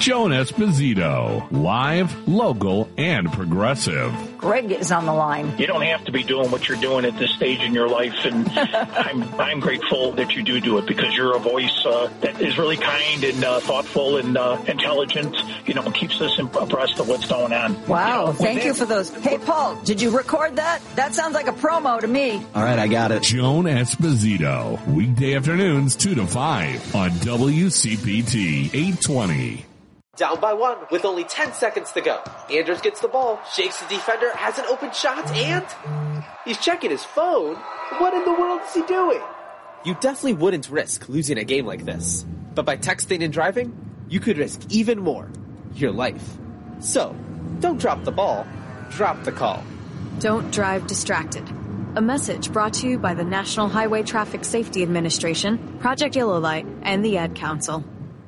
Joan Esposito, live, local, and progressive. Greg is on the line. You don't have to be doing what you're doing at this stage in your life, and I'm grateful that you do it because you're a voice that is really kind and thoughtful and intelligent. Keeps us abreast of what's going on. Wow, thank you for those. Hey, Paul, did you record that? That sounds like a promo to me. All right, I got it. Joan Esposito, weekday afternoons 2 to 5 on WCPT 820. Down by 1 with only 10 seconds to go. Andrews gets the ball, shakes the defender, has an open shot, and he's checking his phone. What in the world is he doing? You definitely wouldn't risk losing a game like this. But by texting and driving, you could risk even more. Your life. So, don't drop the ball, drop the call. Don't drive distracted. A message brought to you by the National Highway Traffic Safety Administration, Project Yellow Light, and the Ad Council.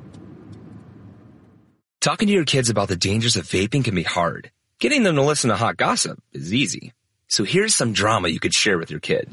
Talking to your kids about the dangers of vaping can be hard. Getting them to listen to hot gossip is easy. So here's some drama you could share with your kid.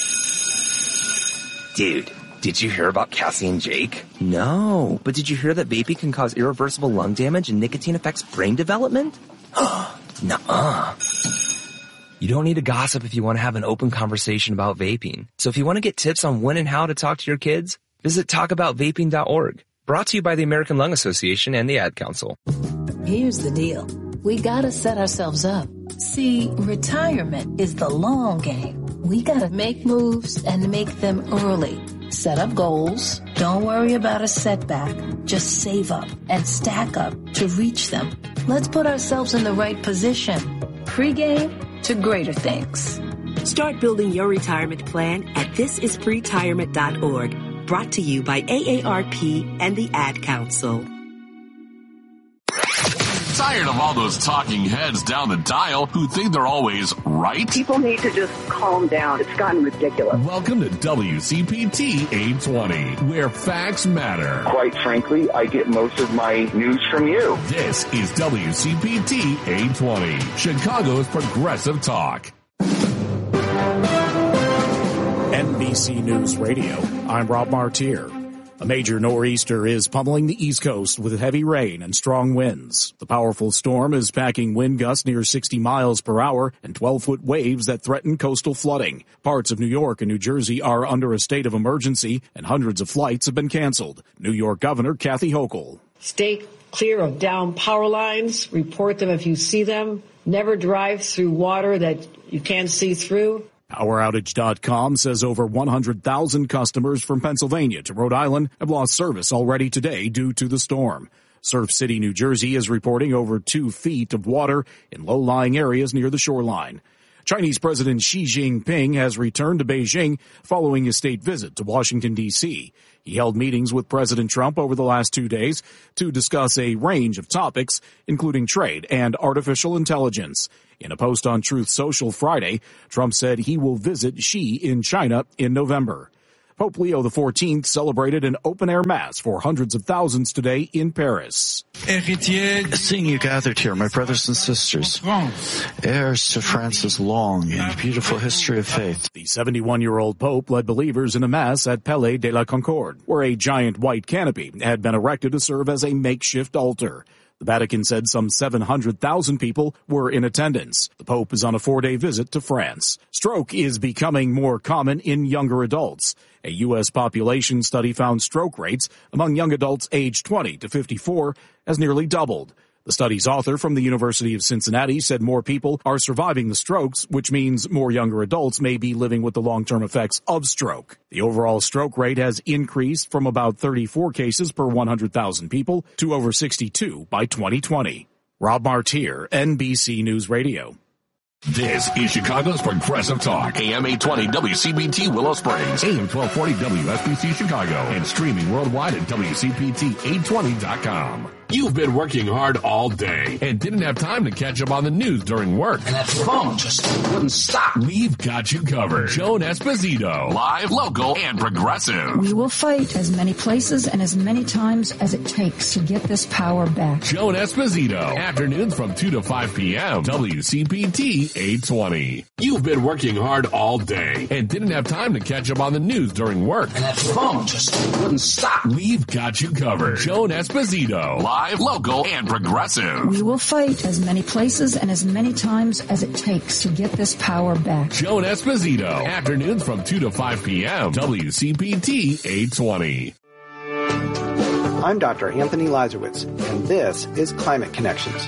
Dude, did you hear about Cassie and Jake? No, but did you hear that vaping can cause irreversible lung damage and nicotine affects brain development? Nuh-uh. You don't need to gossip if you want to have an open conversation about vaping. So if you want to get tips on when and how to talk to your kids, visit talkaboutvaping.org. Brought to you by the American Lung Association and the Ad Council. Here's the deal. We gotta set ourselves up. See, retirement is the long game. We gotta make moves and make them early. Set up goals. Don't worry about a setback. Just save up and stack up to reach them. Let's put ourselves in the right position. Pre-game to greater things. Start building your retirement plan at thisispretirement.org. Brought to you by AARP and the Ad Council. Tired of all those talking heads down the dial who think they're always right? People need to just calm down. It's gotten ridiculous. Welcome to WCPT 820, where facts matter. Quite frankly, I get most of my news from you. This is WCPT 820, Chicago's progressive talk. NBC News Radio, I'm Rob Martier. A major nor'easter is pummeling the East Coast with heavy rain and strong winds. The powerful storm is packing wind gusts near 60 miles per hour and 12-foot waves that threaten coastal flooding. Parts of New York and New Jersey are under a state of emergency, and hundreds of flights have been canceled. New York Governor Kathy Hochul. Stay clear of down power lines. Report them if you see them. Never drive through water that you can't see through. PowerOutage.com says over 100,000 customers from Pennsylvania to Rhode Island have lost service already today due to the storm. Surf City, New Jersey is reporting over 2 feet of water in low-lying areas near the shoreline. Chinese President Xi Jinping has returned to Beijing following his state visit to Washington, D.C. He held meetings with President Trump over the last 2 days to discuss a range of topics, including trade and artificial intelligence. In a post on Truth Social Friday, Trump said he will visit Xi in China in November. Pope Leo XIV celebrated an open-air mass for hundreds of thousands today in Paris. Seeing you gathered here, my brothers and sisters, heirs to France's long and beautiful history of faith. The 71-year-old Pope led believers in a mass at Palais de la Concorde, where a giant white canopy had been erected to serve as a makeshift altar. The Vatican said some 700,000 people were in attendance. The Pope is on a 4-day visit to France. Stroke is becoming more common in younger adults. A U.S. population study found stroke rates among young adults aged 20 to 54 has nearly doubled. The study's author from the University of Cincinnati said more people are surviving the strokes, which means more younger adults may be living with the long-term effects of stroke. The overall stroke rate has increased from about 34 cases per 100,000 people to over 62 by 2020. Rob Martier, NBC News Radio. This is Chicago's Progressive Talk, AM 820 WCBT Willow Springs, AM 1240 WSBC Chicago, and streaming worldwide at WCPT820.com. You've been working hard all day and didn't have time to catch up on the news during work. And that phone just wouldn't stop. We've got you covered. Joan Esposito, live, local, and progressive. We will fight as many places and as many times as it takes to get this power back. Joan Esposito, afternoons from 2 to 5 p.m., WCPT 820. You've been working hard all day and didn't have time to catch up on the news during work. And that phone just wouldn't stop. We've got you covered. Joan Esposito, live, live, local, and progressive. We will fight as many places and as many times as it takes to get this power back. Joan Esposito, afternoons from 2 to 5 p.m. WCPT 820. I'm Dr. Anthony Lazarowitz, and this is Climate Connections.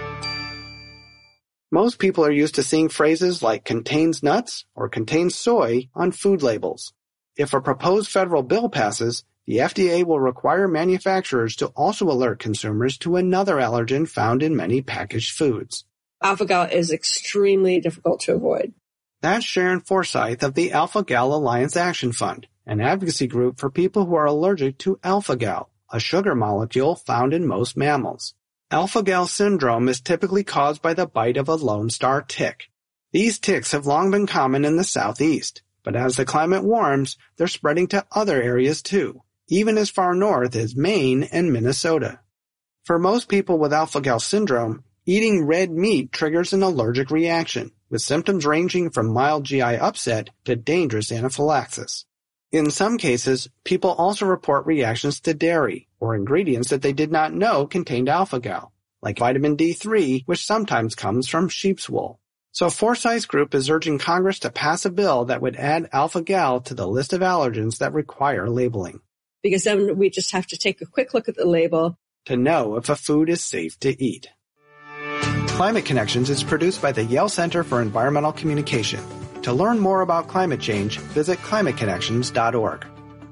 Most people are used to seeing phrases like contains nuts or contains soy on food labels. If a proposed federal bill passes, the FDA will require manufacturers to also alert consumers to another allergen found in many packaged foods. Alpha-gal is extremely difficult to avoid. That's Sharon Forsyth of the Alpha-gal Alliance Action Fund, an advocacy group for people who are allergic to alpha-gal, a sugar molecule found in most mammals. Alpha-gal syndrome is typically caused by the bite of a Lone Star tick. These ticks have long been common in the southeast, but as the climate warms, they're spreading to other areas too, even as far north as Maine and Minnesota. For most people with alpha-gal syndrome, eating red meat triggers an allergic reaction, with symptoms ranging from mild GI upset to dangerous anaphylaxis. In some cases, people also report reactions to dairy or ingredients that they did not know contained alpha-gal, like vitamin D3, which sometimes comes from sheep's wool. So Forsyth's group is urging Congress to pass a bill that would add alpha-gal to the list of allergens that require labeling. Because then we just have to take a quick look at the label to know if a food is safe to eat. Climate Connections is produced by the Yale Center for Environmental Communication. To learn more about climate change, visit climateconnections.org.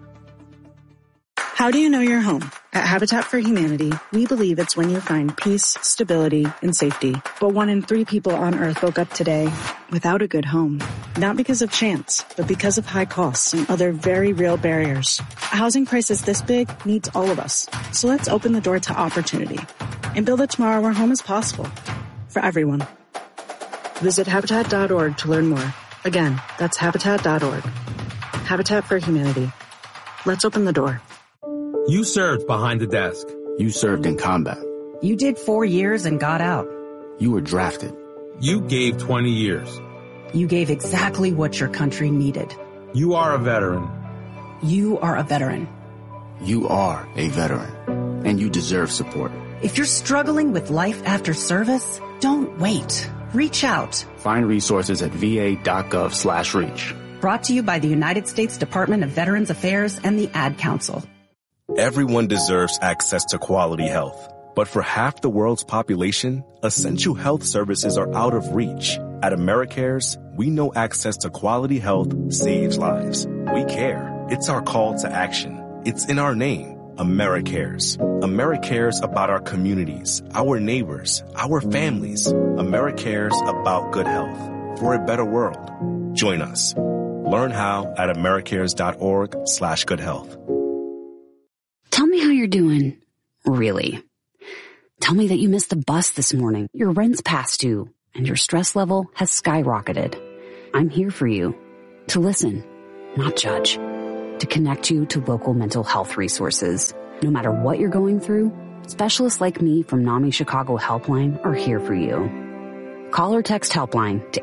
How do you know you're home? At Habitat for Humanity, we believe it's when you find peace, stability, and safety. But 1 in 3 people on Earth woke up today without a good home. Not because of chance, but because of high costs and other very real barriers. A housing crisis this big needs all of us. So let's open the door to opportunity and build a tomorrow where home is possible for everyone. Visit Habitat.org to learn more. Again, that's Habitat.org. Habitat for Humanity. Let's open the door. You served behind the desk. You served in combat. You did 4 years and got out. You were drafted. You gave 20 years. You gave exactly what your country needed. You are a veteran. You are a veteran. You are a veteran. And you deserve support. If you're struggling with life after service, don't wait. Reach out. Find resources at va.gov/reach. Brought to you by the United States Department of Veterans Affairs and the Ad Council. Everyone deserves access to quality health. But for half the world's population, essential health services are out of reach. At AmeriCares, we know access to quality health saves lives. We care. It's our call to action. It's in our name. AmeriCares. AmeriCares about our communities, our neighbors, our families. AmeriCares about good health for a better world. Join us. Learn how at americares.org/goodhealth. Tell me how you're doing. Really. Tell me that you missed the bus this morning, your rent's past due, and your stress level has skyrocketed. I'm here for you. To listen, not judge. To connect you to local mental health resources. No matter what you're going through, specialists like me from NAMI Chicago Helpline are here for you. Call or text Helpline to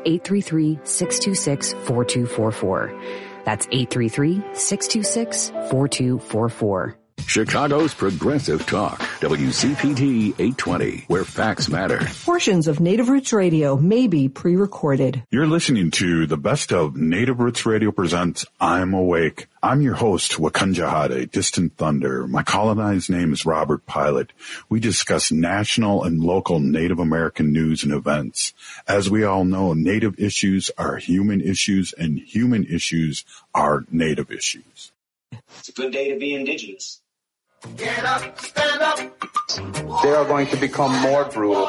833-626-4244. That's 833-626-4244. Chicago's Progressive Talk, WCPT 820, where facts matter. Portions of Native Roots Radio may be pre-recorded. You're listening to the best of Native Roots Radio presents I'm Awake. I'm your host, Wakanja Hade, Distant Thunder. My colonized name is Robert Pilot. We discuss national and local Native American news and events. As we all know, Native issues are human issues, and human issues are Native issues. It's a good day to be Indigenous. Get up, stand up. They are going to become more brutal.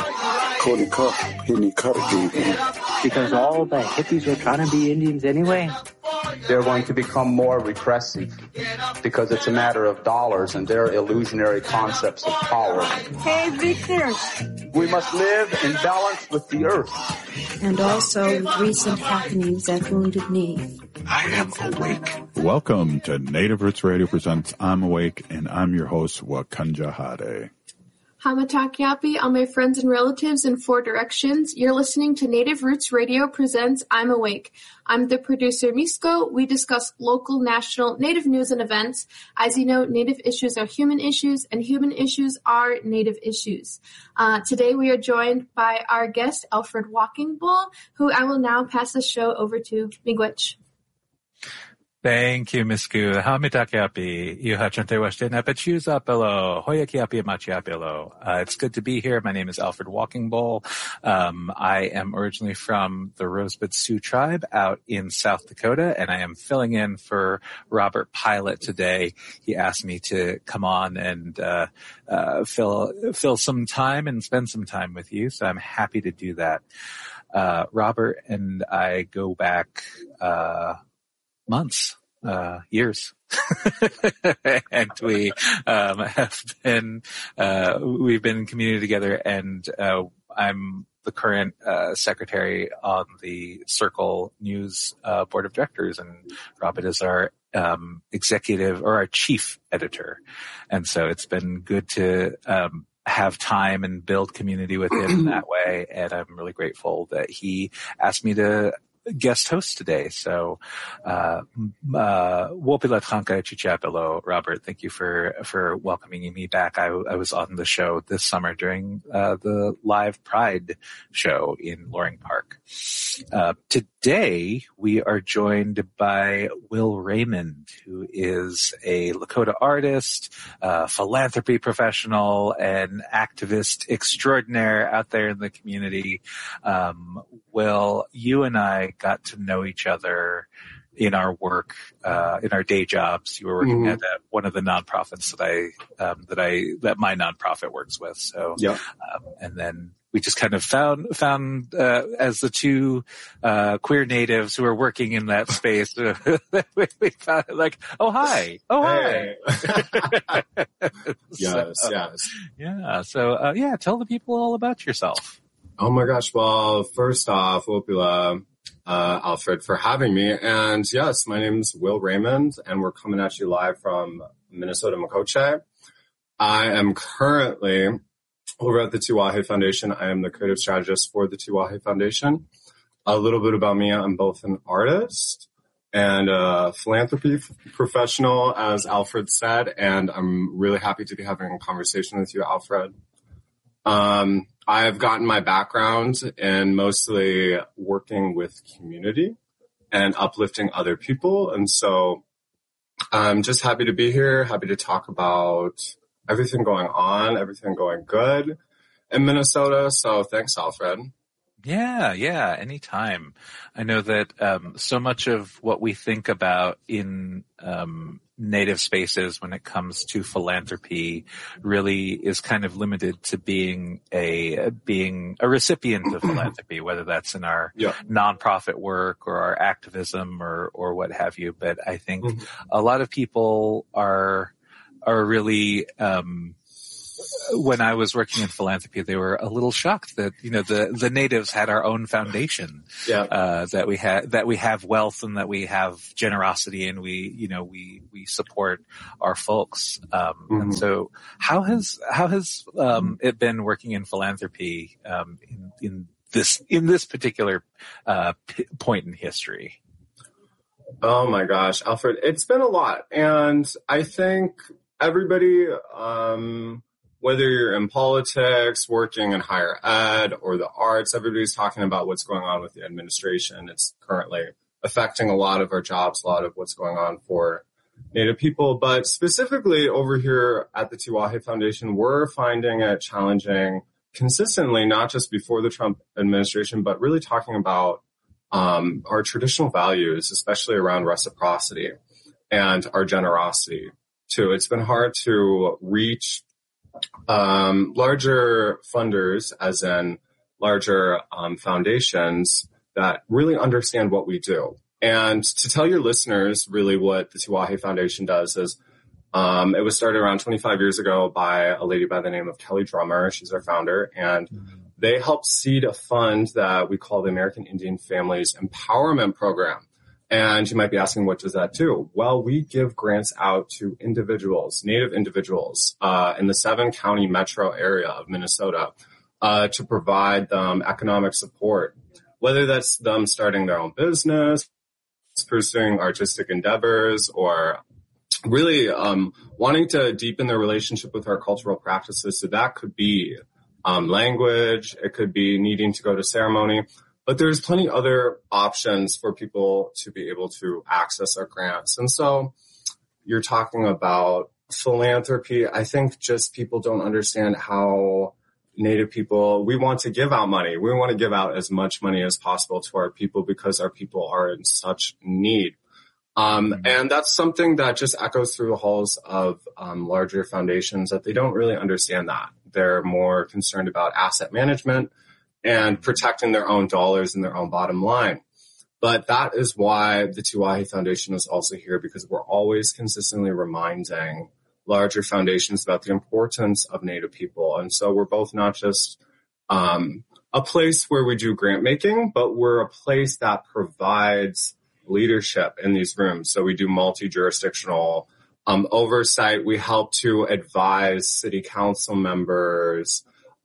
Because all the hippies were trying to be Indians anyway. They're going to become more repressive because it's a matter of dollars and their illusionary concepts of power. Hey, Victor. We must live in balance with the earth. And also with recent happenings at Wounded Knee. I am awake. Welcome to Native Roots Radio presents I'm Awake, and I'm your host, Wakanja Hade. Hamatakyapi, all my friends and relatives in 4 directions. You're listening to Native Roots Radio presents I'm Awake. I'm the producer, Misko. We discuss local, national, Native news and events. As you know, Native issues are human issues, and human issues are Native issues. Today we are joined by our guest, Alfred Walking Bull, who I will now pass the show over to Miigwech. Thank you, Misku. Hamitakiapi, Yuhachantewashte Napachuzapelo, Hoyakiapi Machiapelo. It's good to be here. My name is Alfred Walking Bull. I am originally from the Rosebud Sioux tribe out in South Dakota, and I am filling in for Robert Pilot today. He asked me to come on and fill some time and spend some time with you, so I'm happy to do that. Robert and I go back months, years. And we have been, we've been in community together, and I'm the current secretary on the Circle News board of directors, and Robert is our executive or our chief editor. And so it's been good to have time and build community with him that way, and I'm really grateful that he asked me to guest host today. So, Wopilat Chanka Chichapelo, Robert, thank you for welcoming me back. I was on the show this summer during the live Pride show in Loring Park. Today we are joined by Will Raymond, who is a Lakota artist, philanthropy professional, and activist extraordinaire out there in the community. Will, you and I got to know each other in our work, in our day jobs. You were working at one of the nonprofits that my nonprofit works with. So, yeah. And then we just kind of found as the two queer natives who are working in that space, we found like, oh hi. Yes. Yeah. So tell the people all about yourself. Oh my gosh. Well, first off, Wopila, Alfred, for having me. And yes, my name's Will Raymond, and we're coming at you live from Minnesota, Makoche. I am currently over at the Tiwahe Foundation. I am the creative strategist for the Tiwahe Foundation. A little bit about me. I'm both an artist and a philanthropy professional, as Alfred said, and I'm really happy to be having a conversation with you, Alfred. I have gotten my background in mostly working with community and uplifting other people. And so I'm just happy to be here, happy to talk about everything going on, everything going good in Minnesota. So thanks, Alfred. Yeah, anytime. I know that so much of what we think about in Native spaces when it comes to philanthropy really is kind of limited to being a recipient of philanthropy, whether that's in our nonprofit work or our activism or what have you. But I think a lot of people are really when I was working in philanthropy, they were a little shocked that, the natives had our own foundation, that we have wealth and that we have generosity and we support our folks. And so how has it been working in philanthropy, in this particular, point in history? Oh my gosh, Alfred, it's been a lot. And I think everybody, whether you're in politics, working in higher ed, or the arts, everybody's talking about what's going on with the administration. It's currently affecting a lot of our jobs, a lot of what's going on for Native people. But specifically over here at the Tiwahe Foundation, we're finding it challenging consistently, not just before the Trump administration, but really talking about our traditional values, especially around reciprocity and our generosity too. It's been hard to reach larger funders, as in larger foundations that really understand what we do. And to tell your listeners really what the Tiwahe Foundation does is it was started around 25 years ago by a lady by the name of Kelly Drummer. She's our founder. And they helped seed a fund that we call the American Indian Families Empowerment Program. And you might be asking, what does that do? Well, we give grants out to individuals, Native individuals, in the 7-county metro area of Minnesota, to provide them economic support, whether that's them starting their own business, pursuing artistic endeavors, or really wanting to deepen their relationship with our cultural practices. So that could be language, it could be needing to go to ceremony, but there's plenty other options for people to be able to access our grants. And so you're talking about philanthropy. I think just people don't understand how Native people, we want to give out money. We want to give out as much money as possible to our people because our people are in such need. And that's something that just echoes through the halls of larger foundations, that they don't really understand that. They're more concerned about asset management and protecting their own dollars and their own bottom line. But that is why the Tiwahi Foundation is also here, because we're always consistently reminding larger foundations about the importance of Native people. And so we're both not just a place where we do grant making, but we're a place that provides leadership in these rooms. So we do multi-jurisdictional oversight. We help to advise city council members,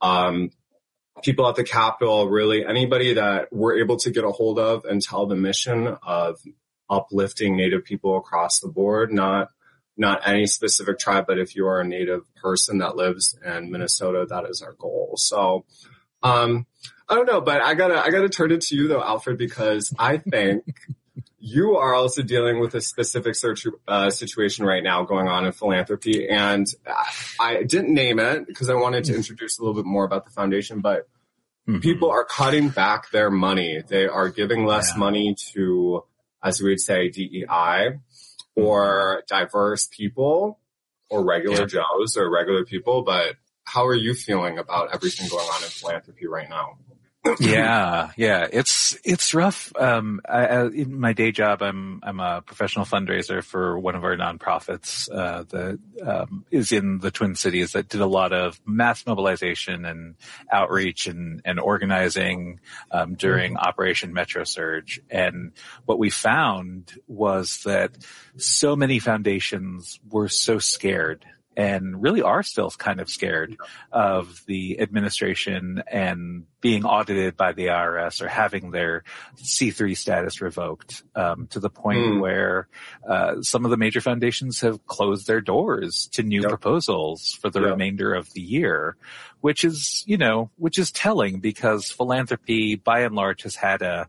people at the Capitol, really anybody that we're able to get a hold of and tell the mission of uplifting Native people across the board, not any specific tribe, but if you are a Native person that lives in Minnesota, that is our goal. So, I don't know, but I gotta turn it to you though, Alfred, because I think you are also dealing with a specific situation right now going on in philanthropy. And I didn't name it because I wanted to introduce a little bit more about the foundation, but people are cutting back their money. They are giving less money to, as we would say, DEI or diverse people or regular Joes or regular people. But how are you feeling about everything going on in philanthropy right now? Yeah. It's rough. In my day job, I'm a professional fundraiser for one of our nonprofits, that, is in the Twin Cities, that did a lot of mass mobilization and outreach and organizing, during Operation Metro Surge. And what we found was that so many foundations were so scared, and really are still kind of scared of the administration and being audited by the IRS or having their C3 status revoked, to the point where some of the major foundations have closed their doors to new proposals for the remainder of the year, which is telling, because philanthropy by and large has had a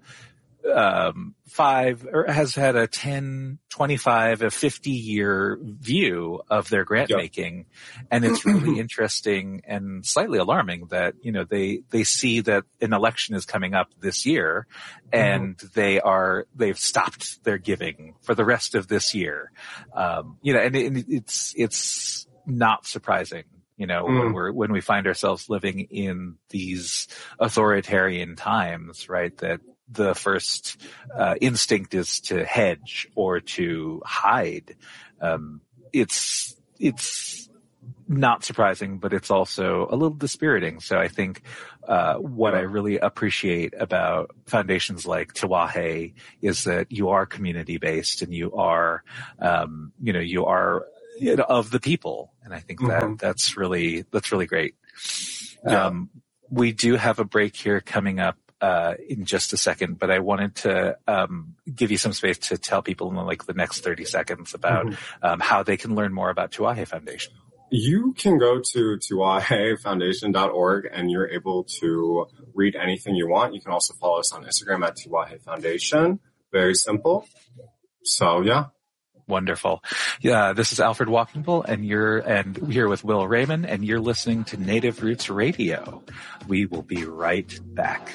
10, 25, a 50-year view of their grant making. And it's really interesting and slightly alarming that, they see that an election is coming up this year and they've stopped their giving for the rest of this year. And it's not surprising. When we find ourselves living in these authoritarian times, right, that the first instinct is to hedge or to hide. It's not surprising, but it's also a little dispiriting. So I think what I really appreciate about foundations like Tiwahi is that you are community based and you are you are of the people, and I think that's really great. We do have a break here coming up in just a second, but I wanted to give you some space to tell people in the next 30 seconds about how they can learn more about Tiwahi Foundation. You can go to tiwahifoundation.org and you're able to read anything you want. You can also follow us on Instagram at Tiwahi Foundation. Very simple. So, yeah. Wonderful. Yeah, this is Alfred Walkenbull, and we're here with Will Raymond, and you're listening to Native Roots Radio. We will be right back.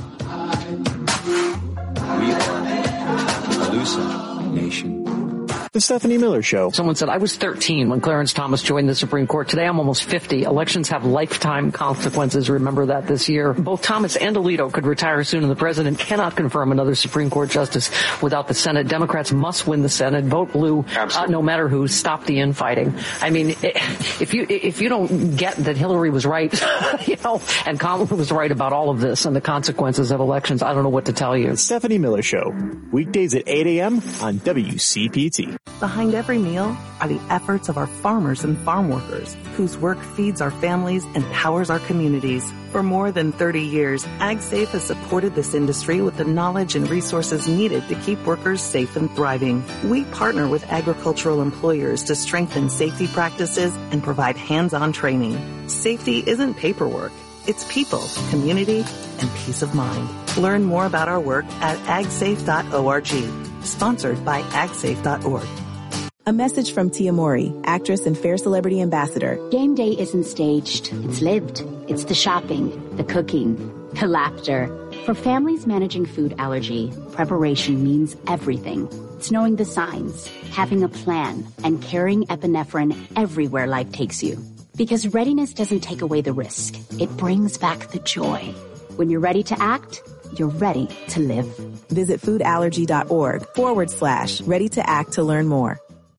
We are Alusa Nation. The Stephanie Miller Show. Someone said, I was 13 when Clarence Thomas joined the Supreme Court. Today I'm almost 50. Elections have lifetime consequences. Remember that this year. Both Thomas and Alito could retire soon, and the president cannot confirm another Supreme Court justice without the Senate. Democrats must win the Senate. Vote blue, no matter who. Stop the infighting. I mean, if you don't get that Hillary was right, and Kamala was right about all of this and the consequences of elections, I don't know what to tell you. The Stephanie Miller Show. Weekdays at 8 a.m. on WCPT. Behind every meal are the efforts of our farmers and farm workers, whose work feeds our families and powers our communities. For more than 30 years, AgSafe has supported this industry with the knowledge and resources needed to keep workers safe and thriving. We partner with agricultural employers to strengthen safety practices and provide hands-on training. Safety isn't paperwork. It's people, community, and peace of mind. Learn more about our work at agsafe.org. Sponsored by agsafe.org. A message from Tia Mori, actress and Fair Celebrity Ambassador. Game day isn't staged. It's lived. It's the shopping, the cooking, the laughter. For families managing food allergy, preparation means everything. It's knowing the signs, having a plan, and carrying epinephrine everywhere life takes you. Because readiness doesn't take away the risk. It brings back the joy. When you're ready to act, you're ready to live. Visit foodallergy.org/ready to act to learn more.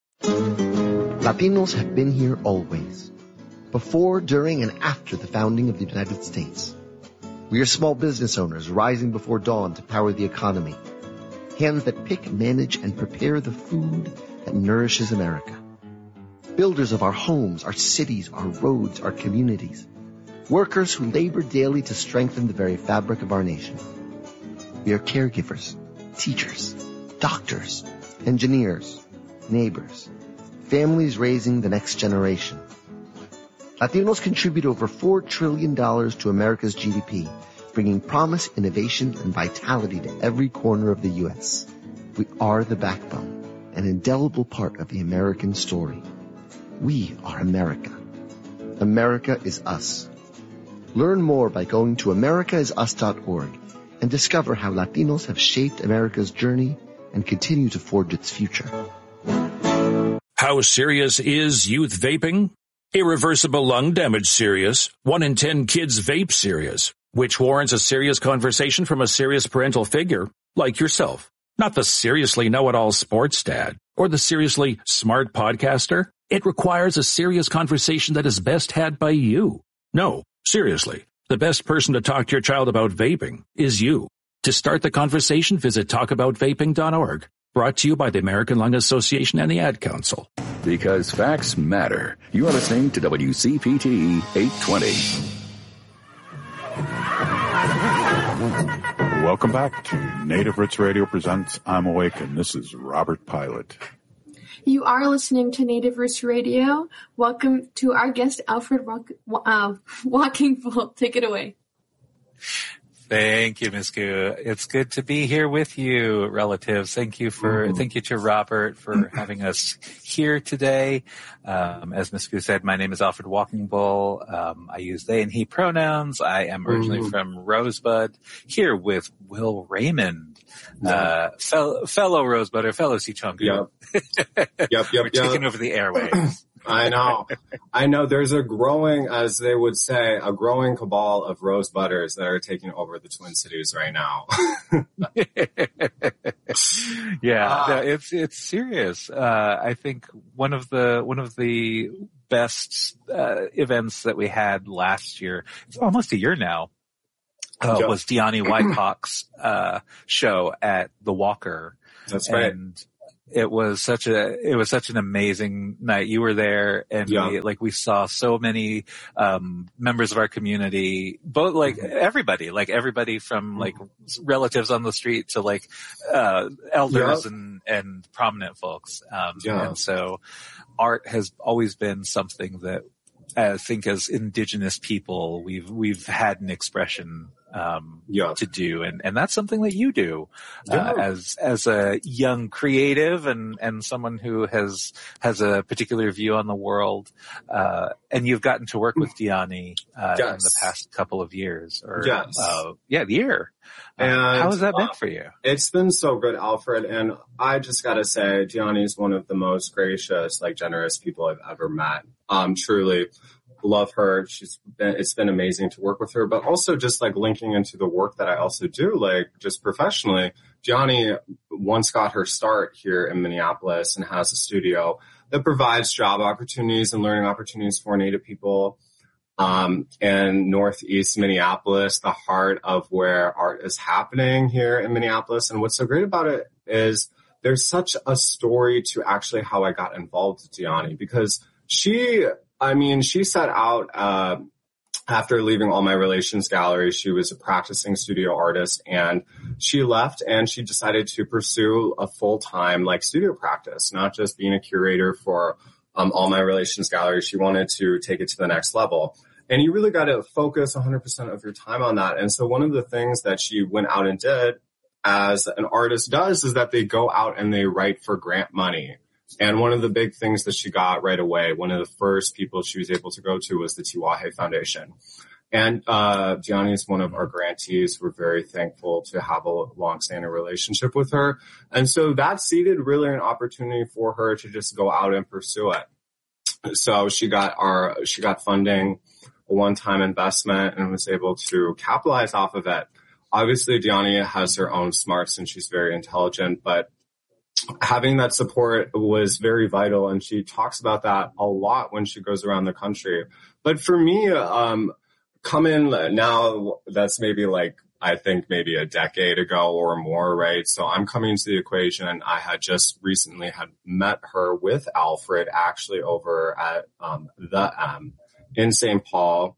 Latinos have been here always. Before, during, and after the founding of the United States. We are small business owners rising before dawn to power the economy. Hands that pick, manage, and prepare the food that nourishes America. Builders of our homes, our cities, our roads, our communities. Workers who labor daily to strengthen the very fabric of our nation. We are caregivers, teachers, doctors, engineers, neighbors, families raising the next generation. Latinos contribute over $4 trillion to America's GDP, bringing promise, innovation, and vitality to every corner of the U.S. We are the backbone, an indelible part of the American story. We are America. America is us. Learn more by going to americaisus.org and discover how Latinos have shaped America's journey and continue to forge its future. How serious is youth vaping? Irreversible lung damage serious. 1 in 10 kids vape serious, which warrants a serious conversation from a serious parental figure like yourself. Not the seriously know-it-all sports dad or the seriously smart podcaster. It requires a serious conversation that is best had by you. No, seriously, the best person to talk to your child about vaping is you. To start the conversation, visit talkaboutvaping.org. Brought to you by the American Lung Association and the Ad Council. Because facts matter. You are listening to WCPT 820. Welcome back to Native Roots Radio Presents I'm Awake, and this is Robert Pilot. You are listening to Native Roots Radio. Welcome to our guest, Alfred Walking Bull. Take it away. Thank you, Ms. Gu. It's good to be here with you, relatives. Thank you to Robert for having us here today. As Ms. Gu said, my name is Alfred Walking Bull. I use they and he pronouns. I am originally from Rosebud, here with Will Raymond, fellow Rosebud, or fellow Sichonku. Yep. We're taking over the airwaves. I know. There's a growing, as they would say, a growing cabal of Rosebudders that are taking over the Twin Cities right now. Yeah, it's serious. I think one of the best events that we had last year, it's almost a year now, was Deani Whitehawk's show at the Walker. That's right. And it was such an amazing night. You were there, and we saw so many members of our community, both everybody from relatives on the street to elders and prominent folks. And so art has always been something that I think as Indigenous people we've had an expression to do. And that's something that you do, as a young creative and someone who has a particular view on the world. And you've gotten to work with Diani, in the past couple of years year. And how has that been for you? It's been so good, Alfred. And I just got to say, Diani is one of the most gracious, generous people I've ever met. Truly love her. It's been amazing to work with her, but also just linking into the work that I also do, just professionally. Diani once got her start here in Minneapolis and has a studio that provides job opportunities and learning opportunities for Native people. In Northeast Minneapolis, the heart of where art is happening here in Minneapolis. And what's so great about it is there's such a story to actually how I got involved with Diani, because she set out, after leaving All My Relations Gallery. She was a practicing studio artist, and she left and she decided to pursue a full-time studio practice, not just being a curator for All My Relations Gallery. She wanted to take it to the next level. And you really got to focus 100% of your time on that. And so one of the things that she went out and did, as an artist does, is that they go out and they write for grant money. And one of the big things that she got right away, one of the first people she was able to go to, was the Tiwahe Foundation. And Diani is one of our grantees. We're very thankful to have a long-standing relationship with her. And so that seeded really an opportunity for her to just go out and pursue it. So she got funding, a one-time investment, and was able to capitalize off of it. Obviously, Diani has her own smarts and she's very intelligent, but having that support was very vital. And she talks about that a lot when she goes around the country. But for me, coming now, that's maybe I think maybe a decade ago or more, right? So I'm coming to the equation, and I had just recently met her with Alfred actually over at the M in St. Paul,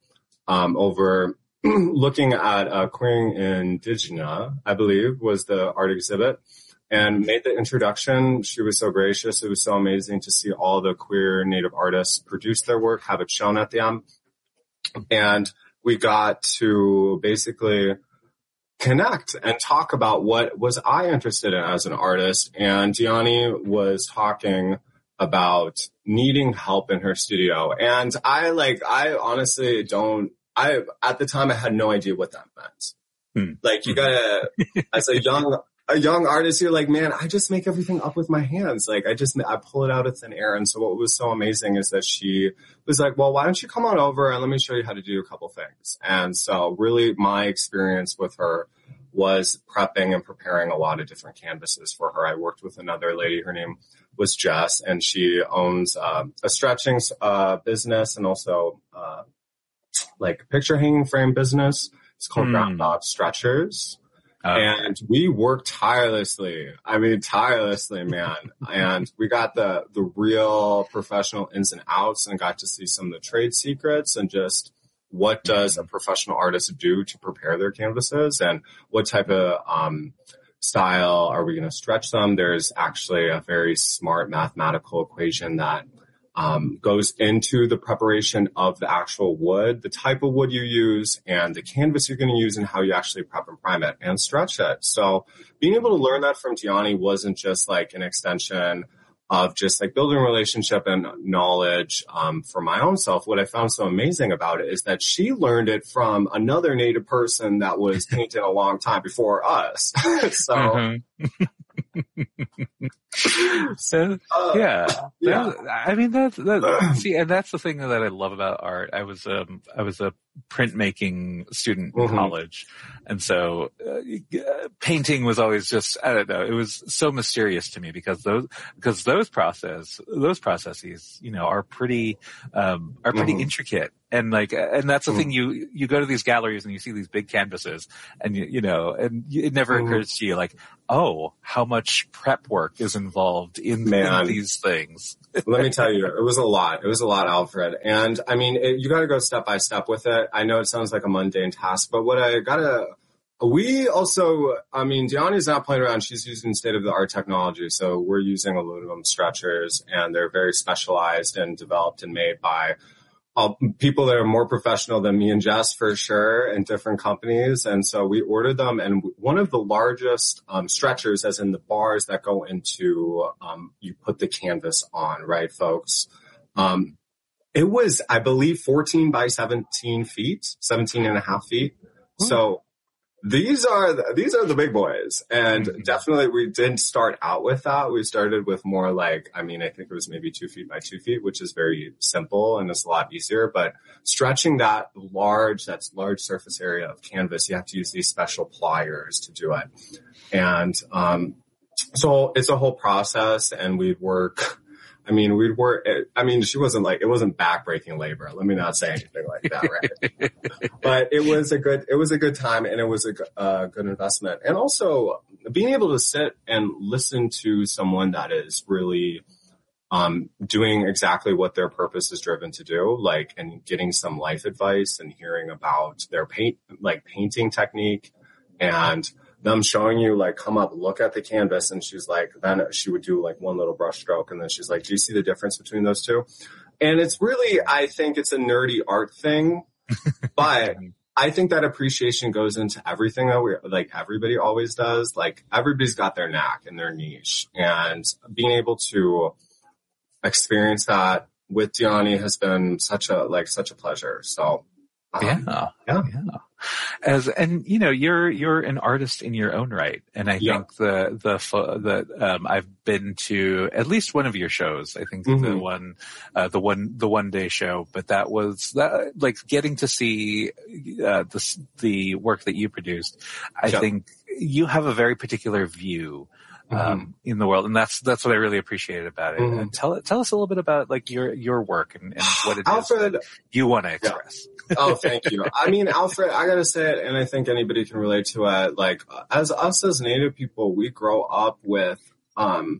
over looking at Queering Indigena, I believe, was the art exhibit, and made the introduction. She was so gracious. It was so amazing to see all the queer Native artists produce their work, have it shown at the M. And we got to basically connect and talk about what was I interested in as an artist. And Diani was talking about needing help in her studio. And I honestly at the time I had no idea what that meant. You gotta, as a young artist, you're like, man, I just make everything up with my hands. I pull it out of thin air. And so what was so amazing is that she was like, well, why don't you come on over and let me show you how to do a couple things. And so really my experience with her was prepping and preparing a lot of different canvases for her. I worked with another lady. Her name was Jess, and she owns a stretching business and also picture hanging frame business. It's called Groundhog Stretchers. And we worked tirelessly. I mean, tirelessly, man. And we got the real professional ins and outs, and got to see some of the trade secrets and just what does a professional artist do to prepare their canvases, and what type of style are we going to stretch them. There's actually a very smart mathematical equation that goes into the preparation of the actual wood, the type of wood you use, and the canvas you're going to use, and how you actually prep and prime it and stretch it. So being able to learn that from Diani wasn't just an extension of just building a relationship and knowledge for my own self. What I found so amazing about it is that she learned it from another Native person that was painting a long time before us. So So I mean that's see, and that's the thing that I love about art. I was a printmaking student in college, and so painting was always just, I don't know, it was so mysterious to me because those processes are pretty intricate. And that's the thing, you go to these galleries and you see these big canvases, and it never occurs to you oh, how much prep work is involved in these things. Let me tell you, it was a lot, Alfred. And I mean, you got to go step by step with it. I know it sounds like a mundane task, but Diani's not playing around. She's using state-of-the-art technology. So we're using aluminum stretchers, and they're very specialized and developed and made by people that are more professional than me and Jess for sure in different companies. And so we ordered them, and one of the largest stretchers, as in the bars that go into, you put the canvas on, right, folks? It was, I believe, 14 by 17 feet, 17 and a half feet. So these are the big boys. And definitely we didn't start out with that. We started with more like, I think it was maybe 2 feet by 2 feet, which is very simple and it's a lot easier. But stretching that large surface area of canvas, you have to use these special pliers to do it. And so it's a whole process, and we'd work. She wasn't like, it wasn't backbreaking labor. Let me not say anything like that, right? But it was a good time, and it was a good investment. And also being able to sit and listen to someone that is really, doing exactly what their purpose is driven to do, and getting some life advice and hearing about their painting technique, and them showing you, come up, look at the canvas. And she's like, then she would do one little brush stroke. And then she's like, do you see the difference between those two? And it's really, I think it's a nerdy art thing, but I think that appreciation goes into everything that everybody always does. Everybody's got their knack and their niche, and being able to experience that with Diani has been such a pleasure. So, yeah. You're an artist in your own right. And I think I've been to at least one of your shows. I think the one day show, but that was getting to see, the work that you produced. I think you have a very particular view in the world, and that's what I really appreciated about it. And tell us a little bit about your work and what it Alfred, is you want to express. Oh, thank you. Alfred, I gotta say it, and I think anybody can relate to it. As us as Native people, we grow up with, our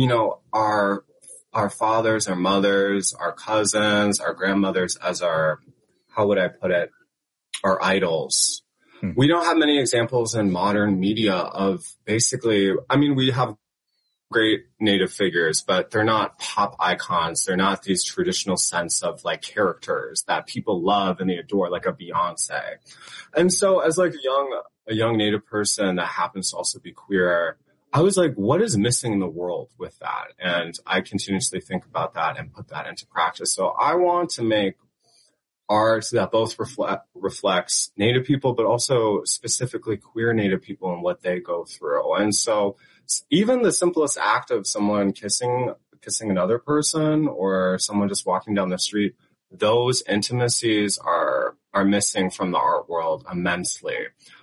fathers, our mothers, our cousins, our grandmothers as our, how would I put it, our idols. We don't have many examples in modern media of basically, we have great Native figures, but they're not pop icons. They're not these traditional sense of characters that people love and they adore, like a Beyonce. And so as a young Native person that happens to also be queer, I was like, what is missing in the world with that? And I continuously think about that and put that into practice. So I want to make art that both reflects Native people, but also specifically queer Native people and what they go through. And so even the simplest act of someone kissing another person, or someone just walking down the street, those intimacies are missing from the art world immensely.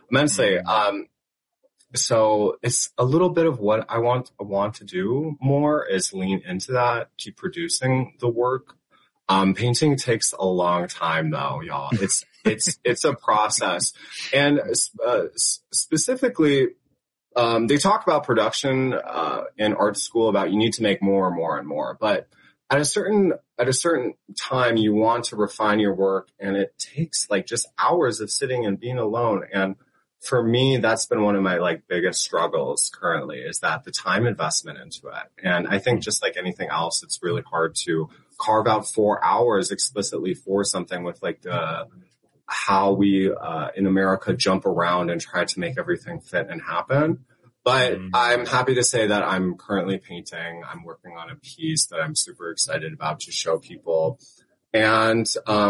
So it's a little bit of what I want to do more is lean into that, keep producing the work. Painting takes a long time though, y'all. It's a process. And, specifically, they talk about production, in art school about you need to make more and more and more. But at a certain time, you want to refine your work, and it takes just hours of sitting and being alone. And for me, that's been one of my biggest struggles currently, is that the time investment into it. And I think just like anything else, it's really hard to carve out 4 hours explicitly for something with how we in America jump around and try to make everything fit and happen. But I'm happy to say that I'm currently painting. I'm working on a piece that I'm super excited about to show people. And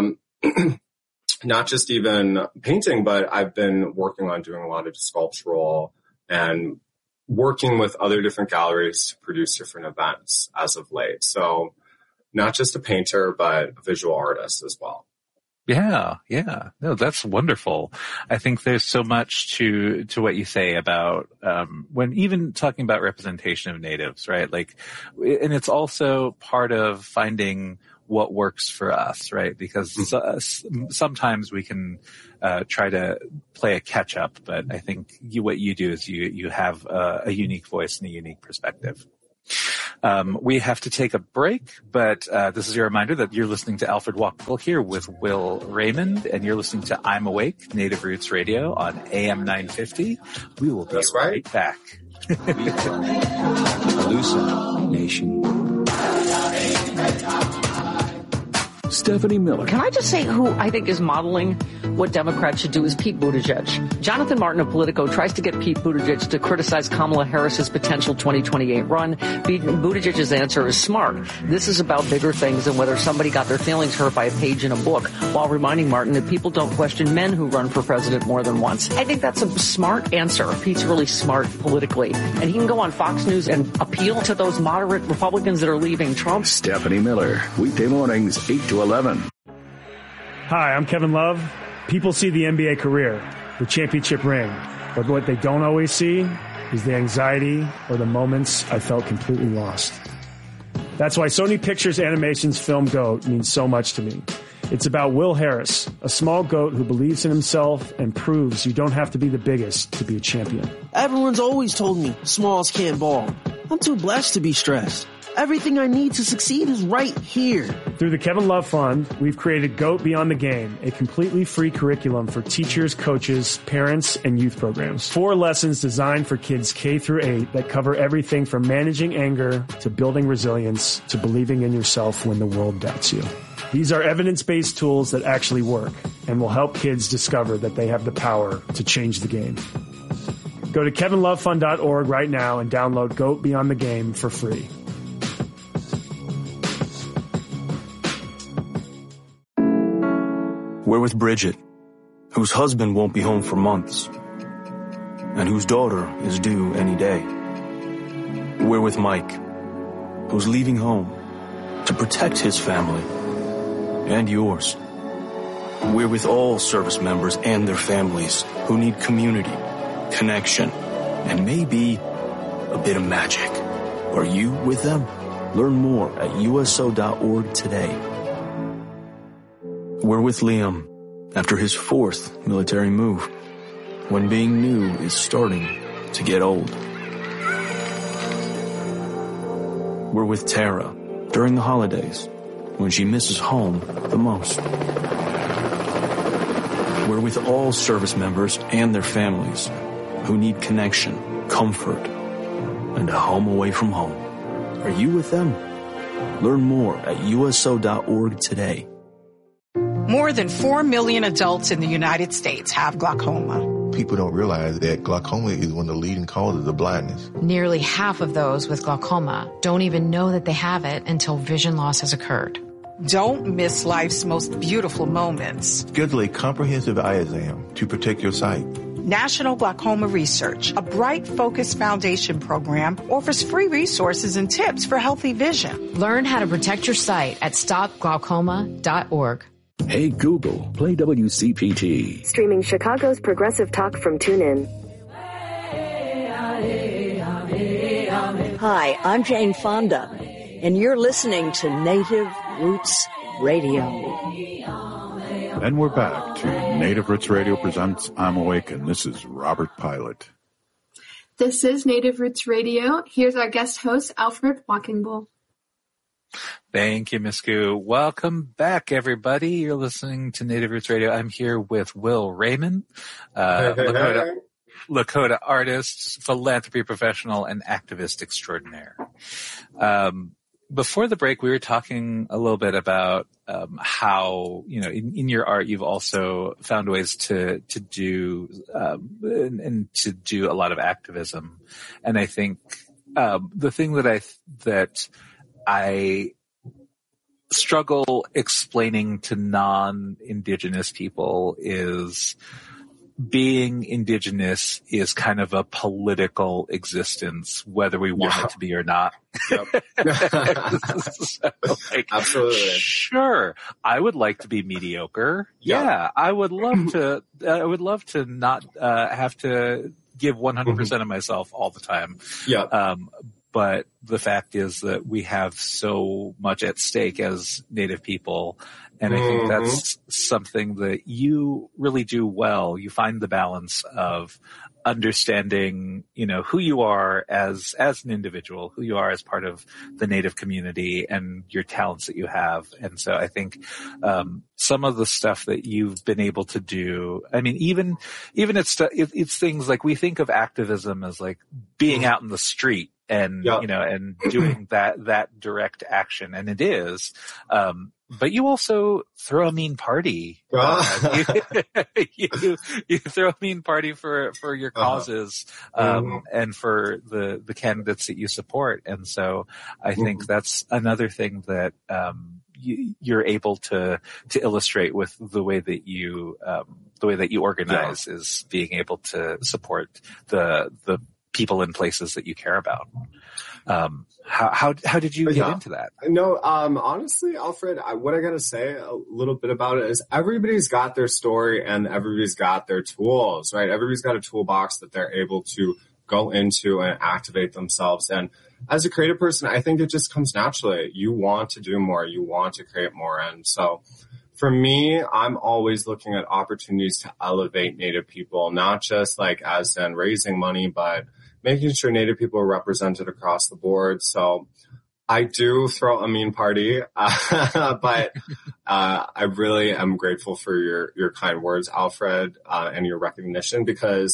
not just even painting, but I've been working on doing a lot of sculptural and working with other different galleries to produce different events as of late. So not just a painter, but a visual artist as well. Yeah. No, that's wonderful. I think there's so much to what you say about, when even talking about representation of natives, right? And it's also part of finding what works for us, right? Because sometimes we can, try to play a catch up, but I think what you do is you have a unique voice and a unique perspective. We have to take a break, but this is your reminder that you're listening to Alfred Walkville here with Will Raymond, and you're listening to I'm Awake, Native Roots Radio on AM 950. We will be right back. Alusa Nation. Stephanie Miller. Can I just say who I think is modeling what Democrats should do is Pete Buttigieg. Jonathan Martin of Politico tries to get Pete Buttigieg to criticize Kamala Harris's potential 2028 run. Buttigieg's answer is smart. This is about bigger things than whether somebody got their feelings hurt by a page in a book, while reminding Martin that people don't question men who run for president more than once. I think that's a smart answer. Pete's really smart politically. And he can go on Fox News and appeal to those moderate Republicans that are leaving Trump. Stephanie Miller, weekday mornings, 8 to 11. Hi, I'm Kevin Love. People see the NBA career, the championship ring, but what they don't always see is the anxiety or the moments I felt completely lost. That's why Sony Pictures Animation's film GOAT means so much to me. It's about Will Harris, a small goat who believes in himself and proves you don't have to be the biggest to be a champion. Everyone's always told me smalls can't ball. I'm too blessed to be stressed. Everything I need to succeed is right here. Through the Kevin Love Fund, we've created GOAT Beyond the Game, a completely free curriculum for teachers, coaches, parents, and youth programs. 4 lessons designed for kids K through 8 that cover everything from managing anger to building resilience to believing in yourself when the world doubts you. These are evidence-based tools that actually work and will help kids discover that they have the power to change the game. Go to kevinlovefund.org right now and download GOAT Beyond the Game for free. We're with Bridget, whose husband won't be home for months, and whose daughter is due any day. We're with Mike, who's leaving home to protect his family and yours. We're with all service members and their families who need community, connection, and maybe a bit of magic. Are you with them? Learn more at USO.org today. We're with Liam after his 4th military move, when being new is starting to get old. We're with Tara during the holidays, when she misses home the most. We're with all service members and their families who need connection, comfort, and a home away from home. Are you with them? Learn more at USO.org today. More than 4 million adults in the United States have glaucoma. People don't realize that glaucoma is one of the leading causes of blindness. Nearly half of those with glaucoma don't even know that they have it until vision loss has occurred. Don't miss life's most beautiful moments. Schedule a comprehensive eye exam to protect your sight. National Glaucoma Research, a Bright Focus Foundation program, offers free resources and tips for healthy vision. Learn how to protect your sight at stopglaucoma.org. Hey Google, play WCPT. Streaming Chicago's progressive talk from TuneIn. Hi, I'm Jane Fonda, and you're listening to Native Roots Radio. And we're back to Native Roots Radio presents I'm Awake, and this is Robert Pilot. This is Native Roots Radio. Here's our guest host, Alfred Walkingbull. Thank you, Ms. Goo. Welcome back, everybody. You're listening to Native Roots Radio. I'm here with Will Raymond, Lakota artist, philanthropy professional, and activist extraordinaire. Before the break, we were talking a little bit about how, you know, in your art, you've also found ways to do and to do a lot of activism. And I think the thing that I struggle explaining to non-Indigenous people is being Indigenous is kind of a political existence, whether we want it to be or not. Yep. So, absolutely. Sure. I would like to be mediocre. Yep. Yeah. I would love to not have to give 100% of myself all the time. Yeah. But the fact is that we have so much at stake as Native people. And I think that's something that you really do well. You find the balance of understanding, you know, who you are as an individual, who you are as part of the Native community, and your talents that you have. And so I think, some of the stuff that you've been able to do, I mean, even it's things like we think of activism as like being out in the street and, you know, and doing that direct action. And it is, But you also throw a mean party. You throw a mean party for your causes, and for the candidates that you support. And so I think that's another thing that, you're able to illustrate with the way that you organize, is being able to support the people and places that you care about. How did you get into that? No, honestly, Alfred, what I gotta say a little bit about it is everybody's got their story and everybody's got their tools, right? Everybody's got a toolbox that they're able to go into and activate themselves. And as a creative person, I think it just comes naturally. You want to do more. You want to create more. And so for me, I'm always looking at opportunities to elevate Native people, not just like as in raising money, but making sure Native people are represented across the board. So I do throw a mean party, but I really am grateful for your kind words, Alfred, and your recognition, because,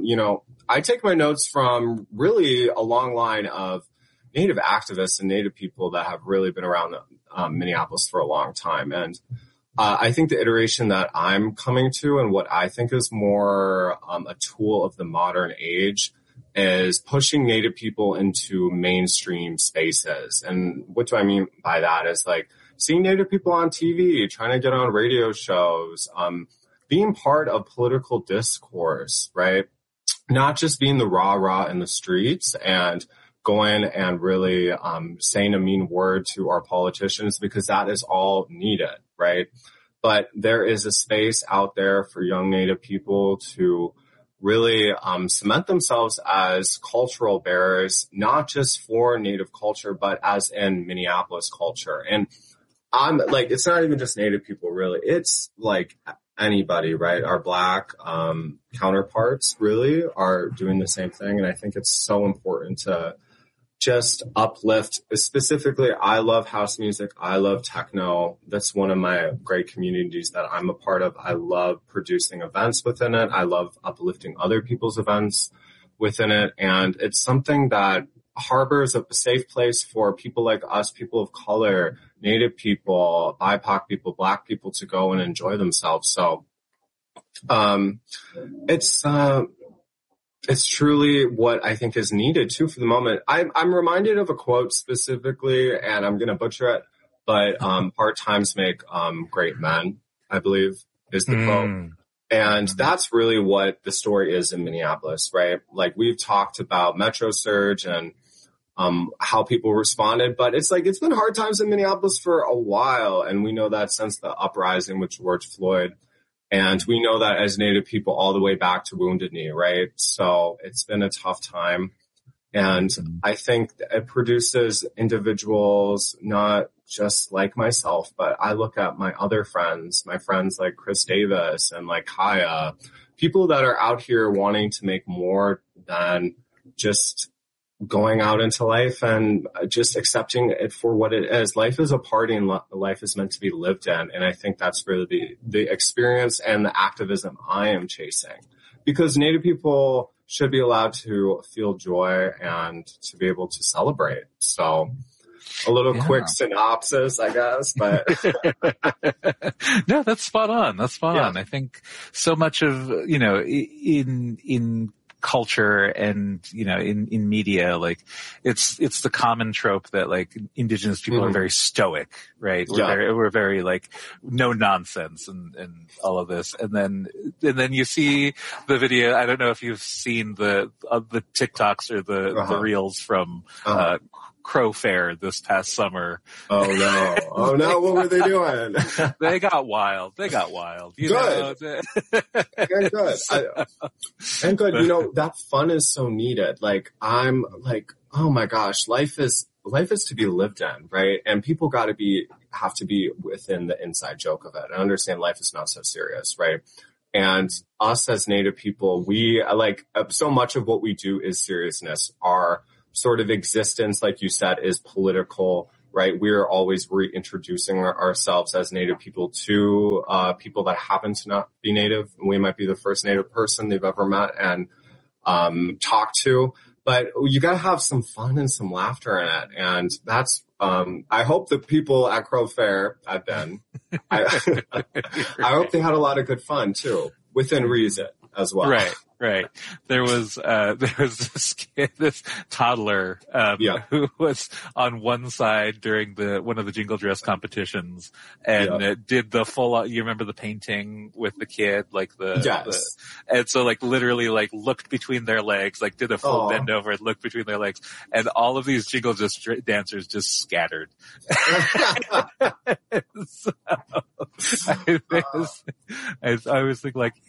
I take my notes from really a long line of Native activists and Native people that have really been around Minneapolis for a long time. And I think the iteration that I'm coming to and what I think is more a tool of the modern age is pushing Native people into mainstream spaces. And what do I mean by that is like seeing Native people on TV, trying to get on radio shows, being part of political discourse, right? Not just being the rah-rah in the streets and going and really saying a mean word to our politicians, because that is all needed, right? But there is a space out there for young Native people to really cement themselves as cultural bearers, not just for Native culture, but as in Minneapolis culture. And I'm like, it's not even just Native people, really. It's like anybody, right? Our Black counterparts really are doing the same thing. And I think it's so important to just uplift. Specifically, I love house music. I love techno. That's one of my great communities that I'm a part of. I love producing events within it. I love uplifting other people's events within it. And it's something that harbors a safe place for people like us, people of color, Native people, BIPOC people, Black people to go and enjoy themselves. So it's truly what I think is needed too for the moment. I'm reminded of a quote specifically, and I'm going to butcher it, but hard times make great men, I believe is the quote. And that's really what the story is in Minneapolis, right? Like we've talked about Metro Surge and how people responded, but it's like, it's been hard times in Minneapolis for a while. And we know that since the uprising with George Floyd. And we know that as Native people all the way back to Wounded Knee, right? So it's been a tough time. And I think it produces individuals not just like myself, but I look at my other friends, my friends like Chris Davis and like Kaya, people that are out here wanting to make more than just going out into life and just accepting it for what it is. Life is a party and life is meant to be lived in. And I think that's really the experience and the activism I am chasing, because Native people should be allowed to feel joy and to be able to celebrate. So a little quick synopsis, I guess, but no, that's spot on. That's spot on. I think so much of, in culture and, in media, like it's the common trope that like Indigenous people are very stoic, right? We're very like no nonsense and all of this. And then you see the video. I don't know if you've seen the TikToks or the reels from, Crow Fair this past summer. Oh no. What were they doing? They got wild. Good. Good. And good. That fun is so needed. Like, I'm like, oh my gosh, life is to be lived in, right? And people have to be within the inside joke of it and understand life is not so serious, right? And us as Native people, we like so much of what we do is seriousness. Our sort of existence, like you said, is political, right? We're always reintroducing ourselves as Native people to people that happen to not be Native. We might be the first Native person they've ever met and talked to, but you got to have some fun and some laughter in it. And that's I hope the people at Crow Fair, I've been, I hope they had a lot of good fun too, within reason as well. Right. There was this kid, this toddler, who was on one side during one of the jingle dress competitions and did the full, you remember the painting with the kid, like and so like literally like looked between their legs, like did a full bend over and looked between their legs, and all of these jingle dress dancers just scattered. So, I was thinking like,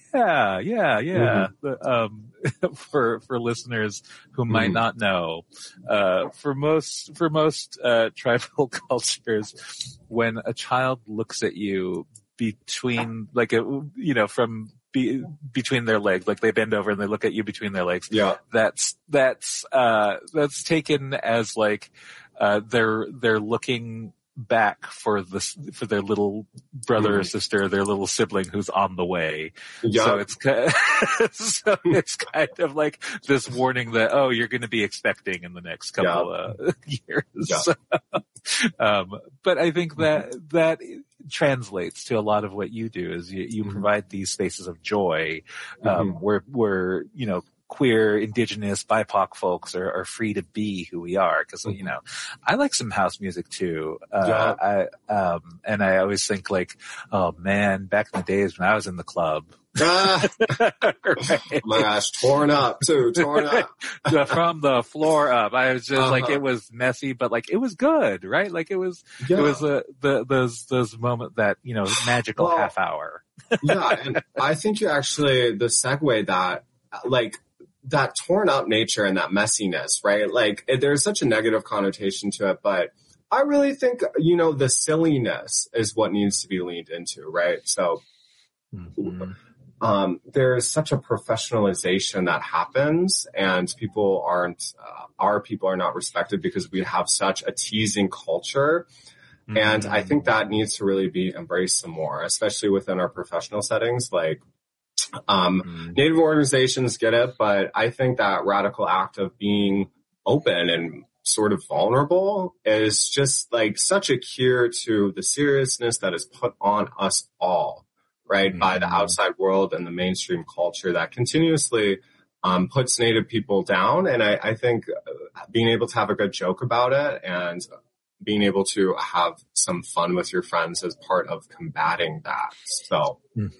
for listeners who might not know, for most tribal cultures, when a child looks at you between between their legs, like they bend over and they look at you between their legs, that's taken as like they're looking back for their little brother or sister, their little sibling who's on the way. So it's kind of like this warning that, oh, you're going to be expecting in the next couple of years. So, but I think that translates to a lot of what you do is you provide these spaces of joy, where, you know, queer, indigenous, BIPOC folks are free to be who we are. Cause, you know, I like some house music too. And I always think like, oh man, back in the days when I was in the club. Right. My gosh, torn up. From the floor up. I was just like, it was messy, but like, it was good, right? Like it was those moment that, you know, magical half hour. And I think you actually, the segue that, like, that torn up nature and that messiness, right? Like there's such a negative connotation to it, but I really think, you know, the silliness is what needs to be leaned into, right? So, there's such a professionalization that happens and people our people are not respected because we have such a teasing culture. And I think that needs to really be embraced some more, especially within our professional settings. Like, Native organizations get it, but I think that radical act of being open and sort of vulnerable is just like such a cure to the seriousness that is put on us all, right? By the outside world and the mainstream culture that continuously puts Native people down. And I think being able to have a good joke about it and being able to have some fun with your friends is part of combating that. So,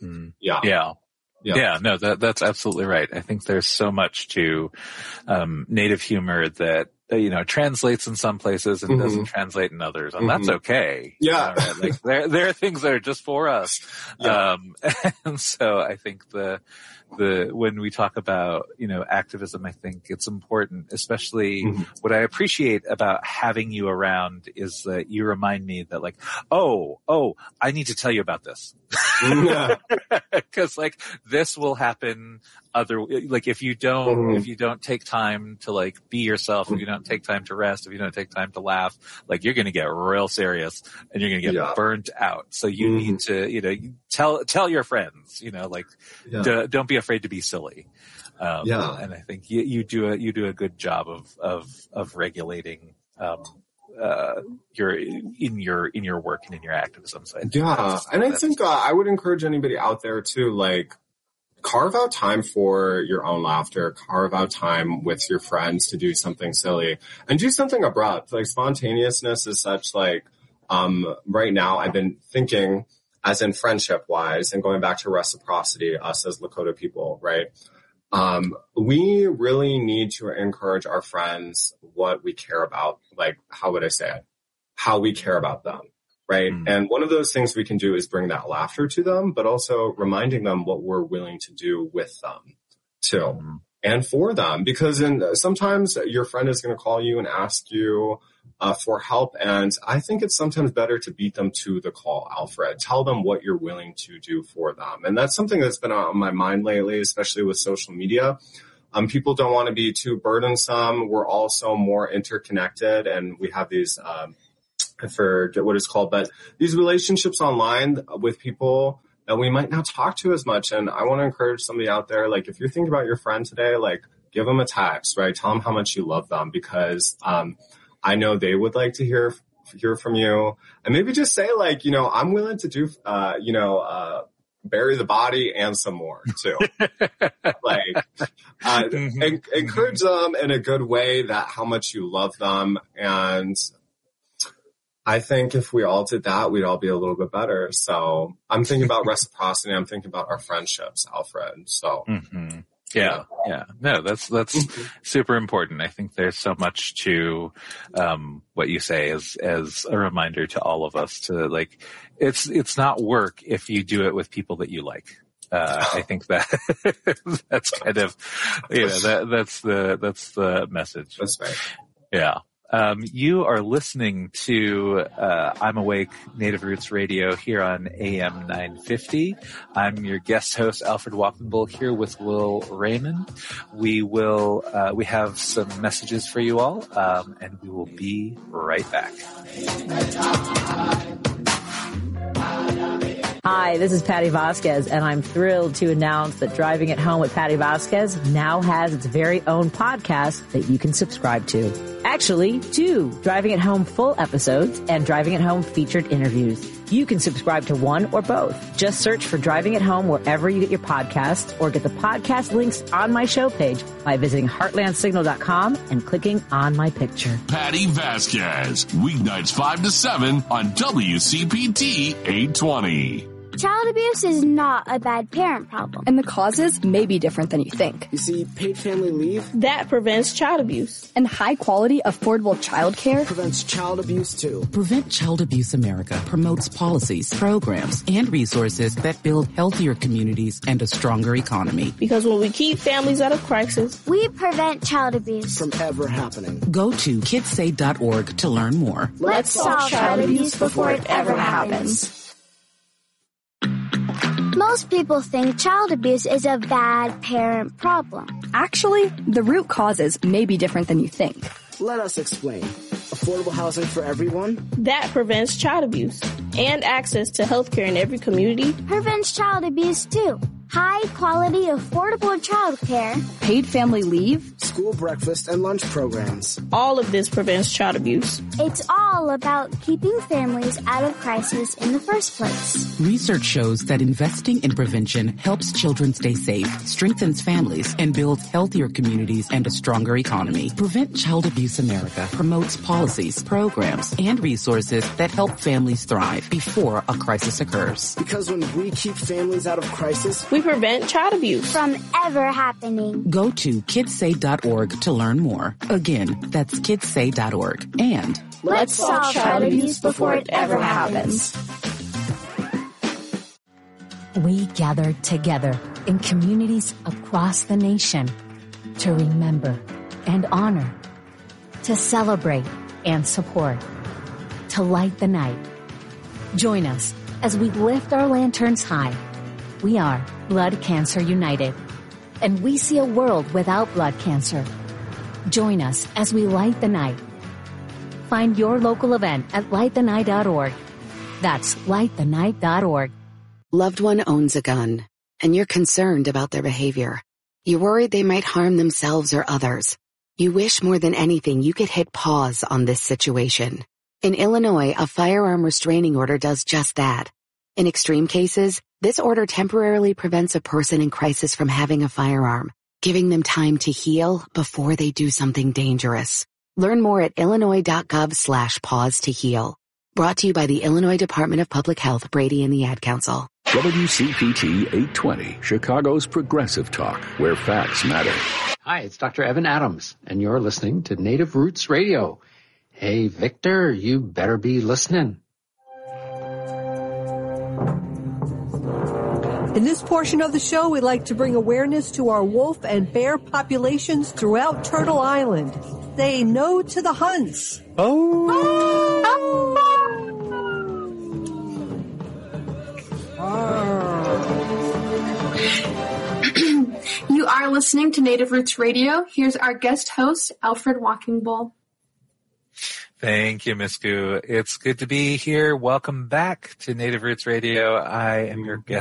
Yeah, no, that's absolutely right. I think there's so much to Native humor that, you know, translates in some places and doesn't translate in others, and that's okay. Yeah. Right? Like there are things that are just for us. And so I think when we talk about, you know, activism, I think it's important, especially what I appreciate about having you around is that you remind me that like, oh, I need to tell you about this. Cause like this will happen if you don't take time to like be yourself, if you don't take time to rest, if you don't take time to laugh, like you're going to get real serious and you're going to get burnt out. So you need to, you know, tell your friends, you know, like don't be afraid to be silly. And I think you do a good job of regulating, in your work and in your activism. So I think I would encourage anybody out there to like carve out time for your own laughter, carve out time with your friends to do something silly and do something abrupt. Like spontaneousness is such like, right now I've been thinking as in friendship wise and going back to reciprocity, us as Lakota people, right? We really need to encourage our friends what we care about. Like, how would I say it? How we care about them, right? And one of those things we can do is bring that laughter to them, but also reminding them what we're willing to do with them too. And for them, because sometimes your friend is going to call you and ask you for help. And I think it's sometimes better to beat them to the call, Alfred. Tell them what you're willing to do for them. And that's something that's been on my mind lately, especially with social media. People don't want to be too burdensome. We're also more interconnected and we have these, I forget what it's called, but these relationships online with people that we might not talk to as much. And I want to encourage somebody out there, like if you're thinking about your friend today, like give them a text, right? Tell them how much you love them because, I know they would like to hear hear from you, and maybe just say like, I'm willing to do, bury the body and some more too. Encourage them in a good way that how much you love them. And I think if we all did that, we'd all be a little bit better. So I'm thinking about reciprocity. I'm thinking about our friendships, Alfred. So. Mm-hmm. Yeah. No, that's super important. I think there's so much to, what you say as a reminder to all of us to like, it's not work if you do it with people that you like. I think that that's kind of, that's the message. That's right. Yeah. You are listening to I'm Awake Native Roots Radio here on AM 950. I'm your guest host, Alfred Walkenbull, here with Will Raymond. We have some messages for you all, and we will be right back. Hi, this is Patty Vasquez, and I'm thrilled to announce that Driving at Home with Patty Vasquez now has its very own podcast that you can subscribe to. Actually, 2 Driving at Home full episodes and Driving at Home featured interviews. You can subscribe to one or both. Just search for Driving at Home wherever you get your podcasts, or get the podcast links on my show page by visiting heartlandsignal.com and clicking on my picture. Patty Vasquez, weeknights 5 to 7 on WCPT 820. Child abuse is not a bad parent problem. And the causes may be different than you think. You see, paid family leave that prevents child abuse. And high quality, affordable child care prevents child abuse too. Prevent Child Abuse America promotes policies, programs, and resources that build healthier communities and a stronger economy. Because when we keep families out of crisis, we prevent child abuse from ever happening. Go to kidssay.org to learn more. Let's solve child abuse before it ever happens. Most people think child abuse is a bad parent problem. Actually, the root causes may be different than you think. Let us explain. Affordable housing for everyone? That prevents child abuse. And access to health care in every community prevents child abuse too. High quality, affordable child care. Paid family leave. School breakfast and lunch programs. All of this prevents child abuse. It's all about keeping families out of crisis in the first place. Research shows that investing in prevention helps children stay safe, strengthens families, and builds healthier communities and a stronger economy. Prevent Child Abuse America promotes policies, programs, and resources that help families thrive before a crisis occurs. Because when we keep families out of crisis, we prevent child abuse from ever happening. Go to kidssay.org to learn more. Again, that's kidssay.org. And let's solve child abuse before it ever happens. We gather together in communities across the nation to remember and honor, to celebrate and support, to light the night. Join us as we lift our lanterns high. We are Blood Cancer United, and we see a world without blood cancer. Join us as we light the night. Find your local event at lightthenight.org. That's lightthenight.org. Loved one owns a gun, and you're concerned about their behavior. You're worried they might harm themselves or others. You wish more than anything you could hit pause on this situation. In Illinois, a firearm restraining order does just that. In extreme cases, this order temporarily prevents a person in crisis from having a firearm, giving them time to heal before they do something dangerous. Learn more at illinois.gov/pause to heal. Brought to you by the Illinois Department of Public Health, Brady and the Ad Council. WCPT 820, Chicago's Progressive Talk, where facts matter. Hi, it's Dr. Evan Adams, and you're listening to Native Roots Radio. Hey, Victor, you better be listening. In this portion of the show, we'd like to bring awareness to our wolf and bear populations throughout Turtle Island. Say no to the hunts. You are listening to Native Roots Radio. Here's our guest host, Alfred Walkenbull. Thank you, Miss Gu. It's good to be here. Welcome back to Native Roots Radio. I am your guest